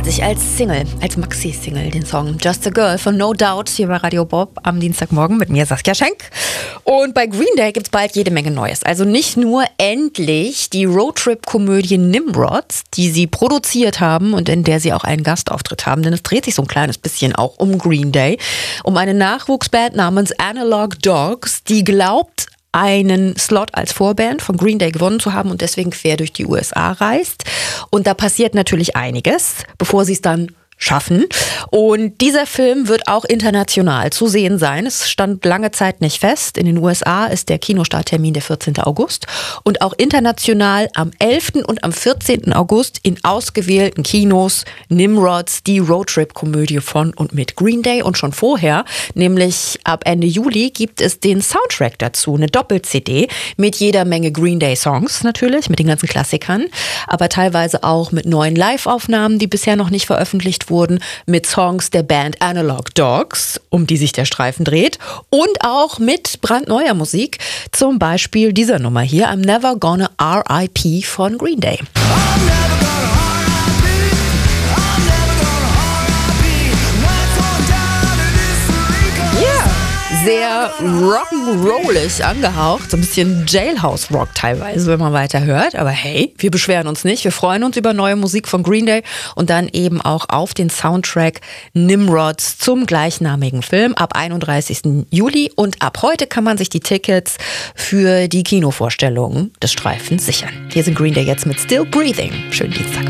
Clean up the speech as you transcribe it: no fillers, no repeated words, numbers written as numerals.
sich als Single, als Maxi-Single den Song Just a Girl von No Doubt hier bei Radio Bob am Dienstagmorgen mit mir, Saskia Schenk. Und bei Green Day gibt's bald jede Menge Neues. Also nicht nur endlich die Roadtrip-Komödie Nimrods, die sie produziert haben und in der sie auch einen Gastauftritt haben, denn es dreht sich so ein kleines bisschen auch um Green Day, um eine Nachwuchsband namens Analog Dogs, die glaubt, einen Slot als Vorband von Green Day gewonnen zu haben und deswegen quer durch die USA reist. Und da passiert natürlich einiges, bevor sie es dann schaffen. Und dieser Film wird auch international zu sehen sein. Es stand lange Zeit nicht fest. In den USA ist der Kinostarttermin der 14. August und auch international am 11. und am 14. August in ausgewählten Kinos Nimrods, die Roadtrip-Komödie von und mit Green Day. Und schon vorher, nämlich ab Ende Juli, gibt es den Soundtrack dazu, eine Doppel-CD mit jeder Menge Green Day-Songs natürlich, mit den ganzen Klassikern, aber teilweise auch mit neuen Live-Aufnahmen, die bisher noch nicht veröffentlicht wurden, mit Songs der Band Analog Dogs, um die sich der Streifen dreht, und auch mit brandneuer Musik, zum Beispiel dieser Nummer hier, I'm Never Gonna R.I.P. von Green Day. Sehr rock'n'rollig angehaucht, so ein bisschen Jailhouse-Rock teilweise, wenn man weiter hört. Aber hey, wir beschweren uns nicht. Wir freuen uns über neue Musik von Green Day und dann eben auch auf den Soundtrack Nimrods zum gleichnamigen Film ab 31. Juli. Und ab heute kann man sich die Tickets für die Kinovorstellungen des Streifens sichern. Hier sind Green Day jetzt mit Still Breathing. Schönen Dienstag.